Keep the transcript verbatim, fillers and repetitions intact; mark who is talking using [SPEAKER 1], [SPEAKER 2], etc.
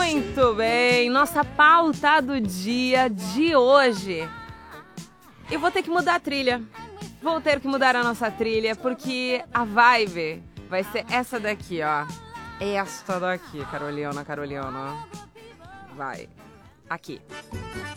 [SPEAKER 1] Muito bem, nossa pauta do dia de hoje. Eu vou ter que mudar a trilha. Vou ter que mudar a nossa trilha, porque a vibe vai ser essa daqui, ó. Esta daqui, Caroliana, Caroliana. Vai. Aqui.